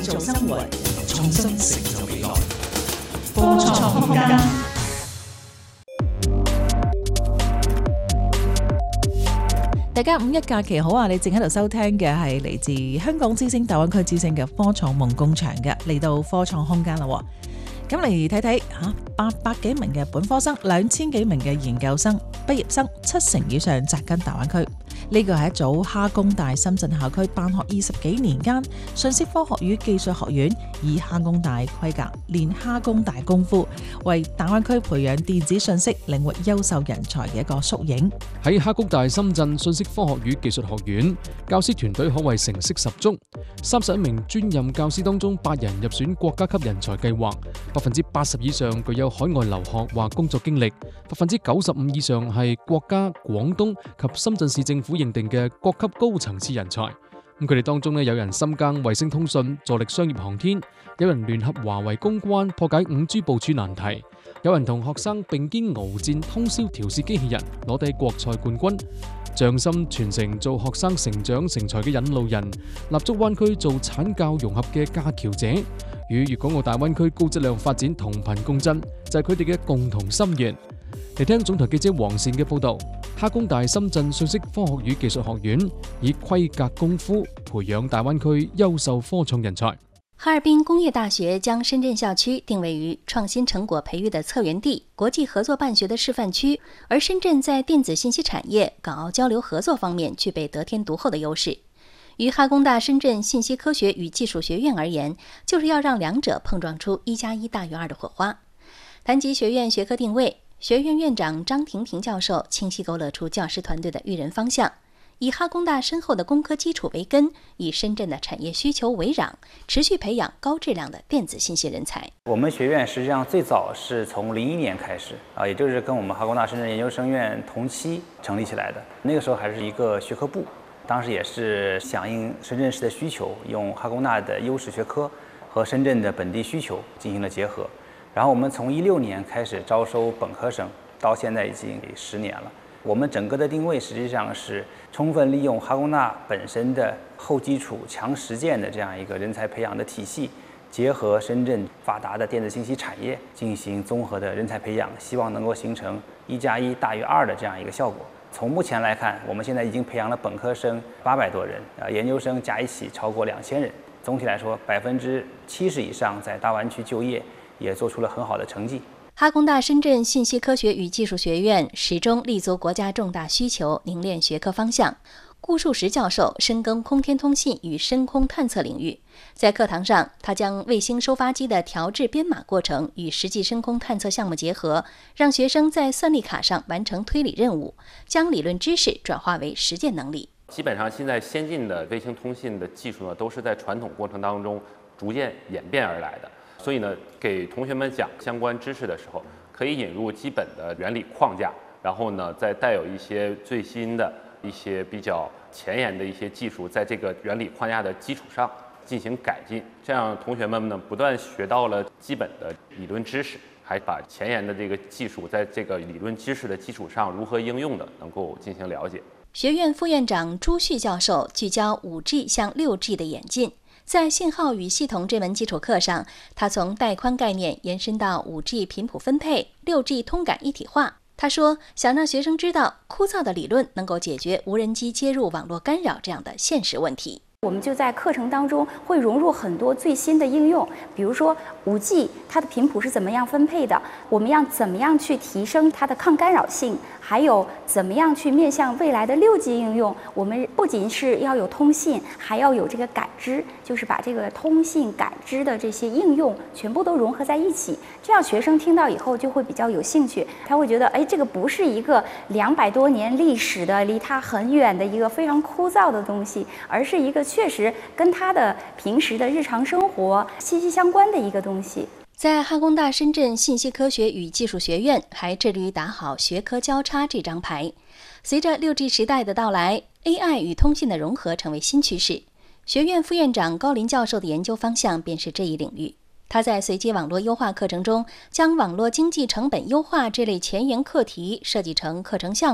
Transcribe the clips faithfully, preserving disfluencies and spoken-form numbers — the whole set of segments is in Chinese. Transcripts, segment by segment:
造生活，重新成就未來。科創空間。大家五一假期好啊！你正喺度收聽嘅係嚟自香港之聲大灣區之聲嘅科創夢工場嘅，嚟到科創空間啦。咁嚟睇睇嚇，八百幾名嘅本科生，兩千幾名嘅研究生畢業生，七成以上扎根大灣區。呢個係一組哈工大深圳校區辦學二十幾年間，信息科學與技術學院以哈工大規格練哈工大功夫，為大灣區培養電子信息領域優秀人才嘅一個縮影。 喺哈工大深圳信息科學與技術學院，教師團隊可謂成色十足。三十一名專任教師當中，八人入選國家級人才計劃，百分之八十以上具有海外留學或工作經歷，百分之九十五以上係國家、廣東及深圳市政府認定嘅國級高層次人才。咁佢哋當中咧，有人深耕衛星通訊，助力商業航天；有人聯合華為攻關，破解五 G 部署難題；有人同學生並肩鏖戰，通宵調試機器人，攞低國賽冠軍。匠心傳承做學生成長成才嘅引路人，立足灣區做產教融合嘅架橋者，與粵港澳大灣區高質量發展同頻共振，就係佢哋嘅共同心願。嚟聽總台記者黃善嘅報道。哈工大深圳信息科學與技術學院以規格功夫培養大灣區優秀科創人才。 哈爾濱工業大學將深圳校區定位於創新成果培育的策源地、國際合作辦學的示範區，而深圳在電子信息產業、港澳交流合作方面具備得天獨厚的優勢。於哈工大深圳信息科學與技術學院而言，就是要讓兩者碰撞出一加一大於二的火花。談及學院學科定位，學院院長張婷婷教授清晰勾勒出教師團隊的育人方向，以哈工大深厚的工科基礎為根，以深圳的產業需求為壤，持續培養高質量的電子信息人才。 我們學院實際上最早是從零一年開始啊，也就是跟我們哈工大深圳研究生院同期成立起來的。那個時候還是一個學科部，當時也是響應深圳市的需求，用哈工大的優勢學科和深圳的本地需求進行了結合。然後我們從一六年開始招收本科生，到現在已經十年了。我們整個的定位實際上是充分利用哈工大本身的厚基礎、強實踐的這樣一個人才培養的體系，結合深圳發達的電子信息產業進行綜合的人才培養，希望能夠形成一加一大於二的這樣一個效果。從目前來看，我們現在已經培養了本科生八百多人，啊，研究生加一起超過兩千人。總體來說，百分之七十以上在大灣區就業，也做出了很好的成績。 哈工大深圳信息科學與技術學院始終立足國家重大需求，凝練學科方向。顧樹石教授深耕空天通信與深空探測領域，在課堂上，他將衛星收發機的調制編碼過程與實際深空探測項目結合，讓學生在算力卡上完成推理任務，將理論知識轉化為實踐能力。 基本上現在先進的衛星通信的技術呢，都是在傳統過程當中逐漸演變而來的。所以呢，給同學們講相關知識的時候，可以引入基本的原理框架，然後呢，再帶有一些最新的一些比較前沿的一些技術，在這個原理框架的基礎上進行改進。這樣同學們呢，不斷學到了基本的理論知識，還把前沿的這個技術，在這個理論知識的基礎上如何應用的，能夠進行了解。 學院副院長朱旭教授聚焦五 G 向六 G 的演進。在信號與系統這門基礎課上，他從帶寬概念延伸到五 G 頻譜分配、六 G 通感一體化。他說，想讓學生知道枯燥的理論能夠解決無人機接入網絡干擾這樣的現實問題。 我們就在課程當中會融入很多最新的應用，比如說五 G 它的頻譜是怎麼樣分配的，我們要怎麼樣去提升它的抗干擾性，還有怎麼樣去面向未來的六 G 應用。我們不僅是要有通信，還要有這個感知，就是把這個通信感知的這些應用全部都融合在一起，這樣學生聽到以後就會比較有興趣，他會覺得，哎，這個不是一個兩百多年歷史的離他很遠的一個非常枯燥的東西，而是一個確實跟他的平時的日常生活息息相關的一個東西。 在哈工大深圳信息科學與技術學院還致力於打好學科交叉這張牌。隨着六 G 時代的到來， A I 與通信的融合成為新趨勢。學院副院長高林教授的研究方向便是這一領域。他在隨機網絡優化課程中，將網絡經濟成本優化這類前沿課題設計成課程項目。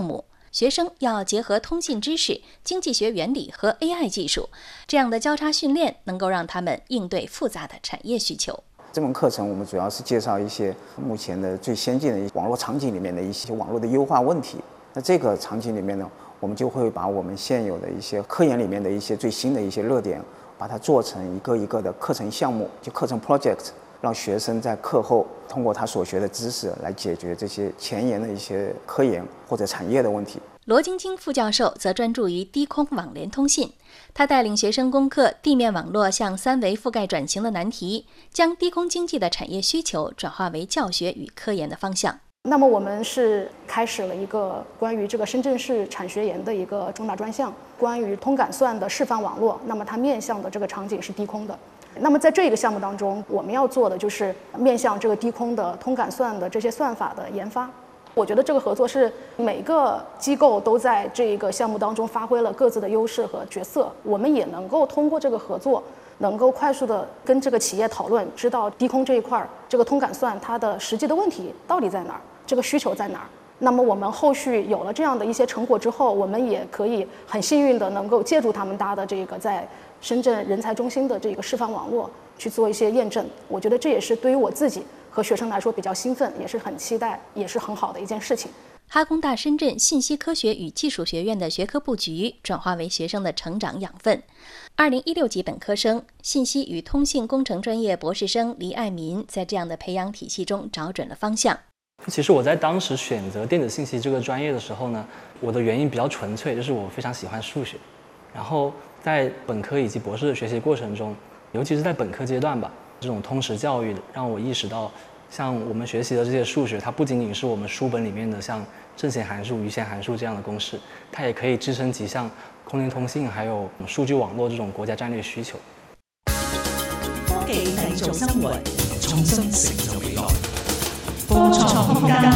学生要结合通信知识、经济学原理和 A I 技术，这样的交叉训练能够让他们应对复杂的产业需求。 这门课程我们主要是介绍一些目前的最先进的网络场景里面的一些网络的优化问题。那这个场景里面呢，我们就会把我们现有的一些科研里面的一些最新的一些热点，把它做成一个一个的课程项目，就课程 project， 让学生在课后通过他所学的知识来解决这些前沿的一些科研或者产业的问题。 罗晶晶副教授则专注于低空网联通信，他带领学生攻克地面网络向三维覆盖转型的难题，将低空经济的产业需求转化为教学与科研的方向。 那么我们是开始了一个关于这个深圳市产学研的一个重大专项，关于通感算的示范网络，那么它面向的这个场景是低空的。那么在这个项目当中，我们要做的就是面向这个低空的通感算的这些算法的研发。我觉得这个合作是每个机构都在这个项目当中发挥了各自的优势和角色，我们也能够通过这个合作，能够快速的跟这个企业讨论，知道低空这一块这个通感算它的实际的问题到底在哪儿，这个需求在哪儿。那么我们后续有了这样的一些成果之后，我们也可以很幸运的能够借助他们搭的这个在深圳人才中心的这个示范网络去做一些验证。我觉得这也是对于我自己和学生来说比较兴奋，也是很期待，也是很好的一件事情。 哈工大深圳信息科学与技术学院的学科布局转化为学生的成长养分。二零一六级本科生、信息与通信工程专业博士生黎爱民在这样的培养体系中找准了方向。 其实我在当时选择电子信息这个专业的时候呢，我的原因比较纯粹，就是我非常喜欢数学。然后在本科以及博士的学习过程中，尤其是在本科阶段吧，这种通识教育让我意识到，像我们学习的这些数学，它不仅仅是我们书本里面的像正弦函数、余弦函数这样的公式，它也可以支撑起像空间通信还有数据网络这种国家战略需求。 科技製造生活，創新成就未來。科創空間。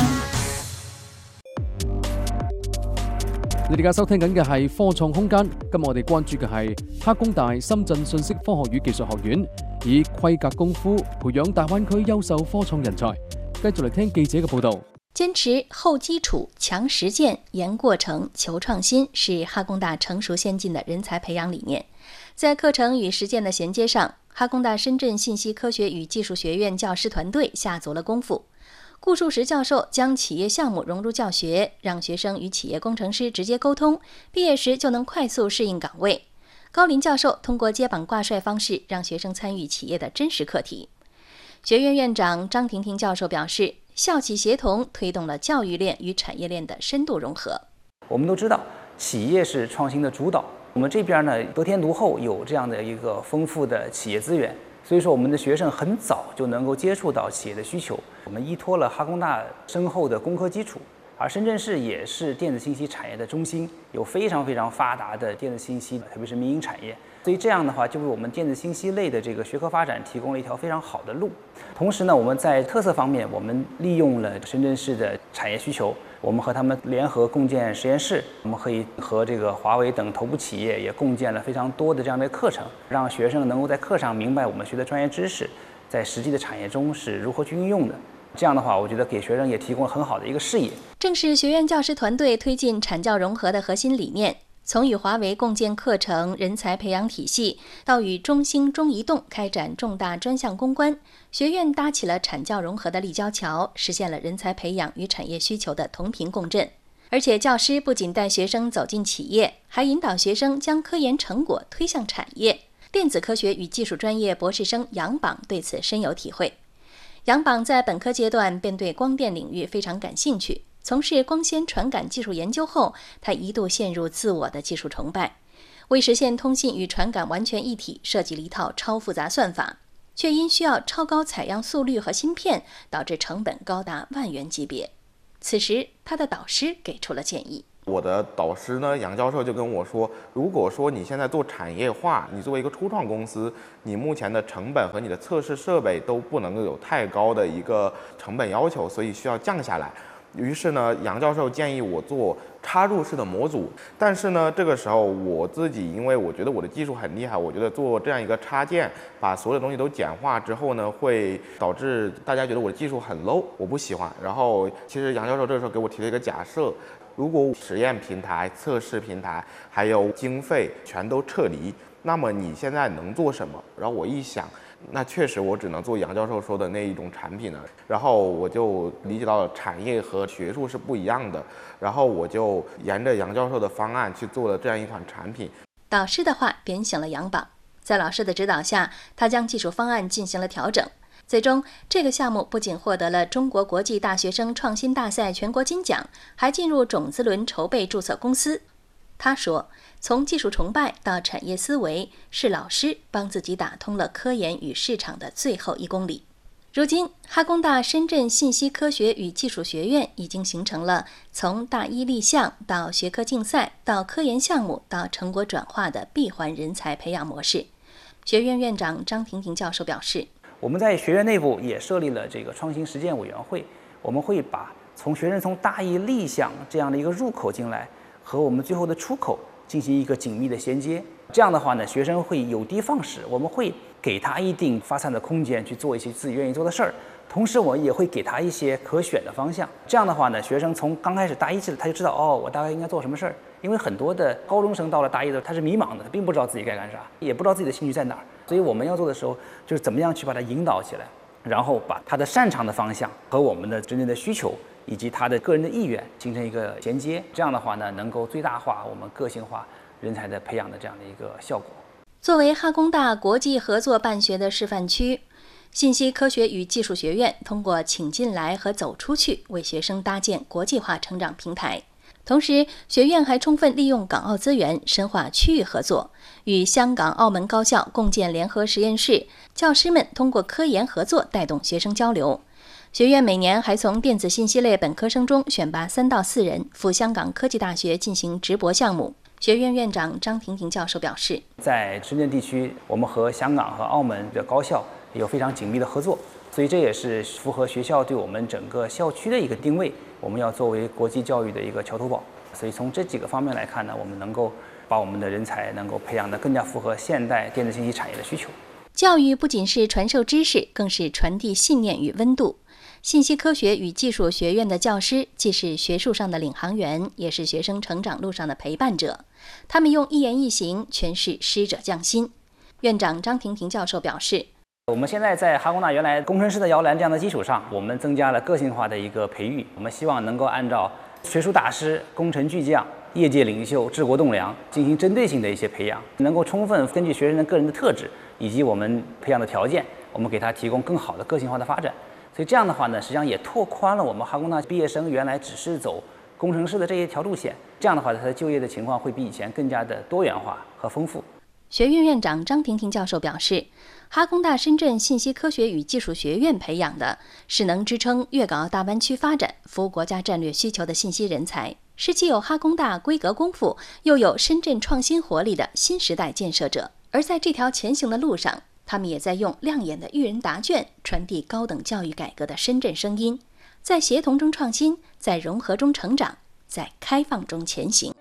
你哋而家收聽緊嘅係科創空間，今日我哋關注嘅係哈工大深圳信息科學與技術學院以規格功夫培養大灣區優秀科創人才。繼續嚟聽記者嘅報導。 堅持厚基礎、強實踐、嚴過程、求創新是哈工大成熟先進的人才培養理念。在課程與實踐的銜接上，哈工大深圳信息科學與技術學院教師團隊下足了功夫。顧樹石教授將企業項目融入教學，讓學生與企業工程師直接溝通，畢業時就能快速適應崗位。高林教授通過接榜掛帥方式，讓學生參與企業的真實課題。學院院長張婷婷教授表示，校企協同推動了教育鏈與產業鏈的深度融合。 我們都知道，企業是創新的主導。我們這邊呢，得天獨厚，有這樣的一個豐富的企業資源。所以說，我們的學生很早就能夠接觸到企業的需求。我們依託了哈工大深厚的工科基礎，而深圳市也是電子信息產業的中心，有非常非常發達的電子信息，特別是民營產業。所以這樣的話，就為我們電子信息類的這個學科發展提供了一條非常好的路。同時呢，我們在特色方面，我們利用了深圳市的產業需求。我們和他們聯合共建實驗室，我們可以和這個華為等頭部企業也共建了非常多的這樣的課程，讓學生能夠在課上明白我們學的專業知識在實際的產業中是如何去運用的。這樣的話，我覺得給學生也提供了很好的一個視野。 正是學院教師團隊推進產教融合的核心理念。從與華為共建課程人才培養體系，到與中興、中移動開展重大專項攻關，學院搭起了產教融合的立交橋，實現了人才培養與產業需求的同頻共振。而且教師不僅帶學生走進企業，還引導學生將科研成果推向產業。電子科學與技術專業博士生楊榜對此深有體會。楊榜在本科階段便對光電領域非常感興趣。從事光纖傳感技術研究後，他一度陷入自我的技術崇拜，為實現通信與傳感完全一體，設計了一套超複雜算法，卻因需要超高採樣速率和芯片，導致成本高達萬元級別。此時，他的導師給出了建議。 我的導師呢，楊教授就跟我說，如果說你現在做產業化，你作為一個初創公司，你目前的成本和你的測試設備都不能夠有太高的一個成本要求，所以需要降下來。於是呢，楊教授建議我做插入式的模組，但是呢，這個時候我自己因為我覺得我的技術很厲害，我覺得做這樣一個插件，把所有的東西都簡化之後呢，會導致大家覺得我的技術很 low， 我不喜歡。然後其實楊教授這個時候給我提了一個假設， 如果实验平台、测试平台还有经费全都撤离，那么你现在能做什么？然后我一想，那确实我只能做杨教授说的那一种产品了。然后我就理解到了产业和学术是不一样的，然后我就沿着杨教授的方案去做了这样一款产品。 导师的话点醒了杨宝，在老师的指导下，他将技术方案进行了调整。最终，这个项目不仅获得了中国国际大学生创新大赛全国金奖，还进入种子轮筹备注册公司。他说，从技术崇拜到产业思维，是老师帮自己打通了科研与市场的最后一公里。如今，哈工大深圳信息科学与技术学院已经形成了从大一立项到学科竞赛到科研项目到成果转化的闭环人才培养模式。学院院长张婷婷教授表示， 我们在学院内部也设立了这个创新实践委员会，我们会把从学生从大一立项这样的一个入口进来，和我们最后的出口进行一个紧密的衔接。这样的话呢，学生会有的放矢，我们会给他一定发散的空间去做一些自己愿意做的事儿，同时我也会给他一些可选的方向。这样的话呢，学生从刚开始大一起他就知道，哦，我大概应该做什么事儿。因为很多的高中生到了大一的他是迷茫的，他并不知道自己该干啥，也不知道自己的兴趣在哪儿。所以我们要做的时候，就是怎么样去把它引导起来，然后把他的擅长的方向和我们的真正的需求以及他的个人的意愿形成一个衔接。这样的话呢，能够最大化我们个性化人才的培养的这样的一个效果。 作为哈工大国际合作办学的示范区，信息科学与技术学院通过请进来和走出去，为学生搭建国际化成长平台。同时，学院还充分利用港澳资源，深化区域合作，与香港、澳门高校共建联合实验室，教师们通过科研合作带动学生交流。学院每年还从电子信息类本科生中选拔三到四人赴香港科技大学进行直博项目。学院院长张婷婷教授表示， 在深圳地区，我们和香港和澳门的高校有非常紧密的合作，所以这也是符合学校对我们整个校区的一个定位。我们要作为国际教育的一个桥头堡，所以从这几个方面来看呢，我们能够把我们的人才能够培养得更加符合现代电子信息产业的需求。 教育不仅是传授知识，更是传递信念与温度。信息科学与技术学院的教师既是学术上的领航员，也是学生成长路上的陪伴者。他们用一言一行诠释师者匠心。院长张婷婷教授表示， 我们现在在哈工大原来工程师的摇篮这样的基础上，我们增加了个性化的一个培育。我们希望能够按照学术大师、工程巨匠、业界领袖、治国栋梁进行针对性的一些培养，能够充分根据学生的个人的特质以及我们培养的条件，我们给他提供更好的个性化的发展。所以这样的话呢，实际上也拓宽了我们哈工大毕业生原来只是走工程师的这一条路线。这样的话，他的就业的情况会比以前更加的多元化和丰富。 学院院长张婷婷教授表示，哈工大深圳信息科学与技术学院培养的是能支撑粤港澳大湾区发展、服务国家战略需求的信息人才，是既有哈工大规格功夫，又有深圳创新活力的新时代建设者。而在这条前行的路上，他们也在用亮眼的育人答卷传递高等教育改革的深圳声音，在协同中创新，在融合中成长，在开放中前行。